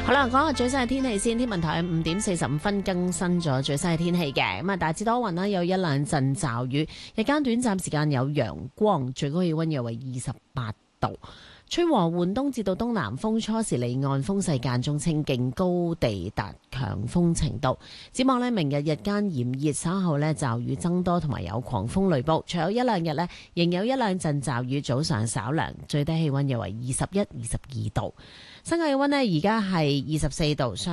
好啦，講下最新嘅天氣先。天文台5點45分更新咗最新嘅天氣嘅。咁啊，大致多雲啦，有一兩陣驟雨，日間短暫時間有陽光，最高氣溫約為28度。吹和緩東至到東南風，初時離岸風勢間中清勁，高地達強風程度。展望呢，明日日間炎熱，稍後呢驟雨增多，同埋有狂風雷暴。隨後一兩日呢，仍有一兩陣驟雨，早上稍涼，最低氣溫約為21、22度。新界氣溫呢，而家係24度。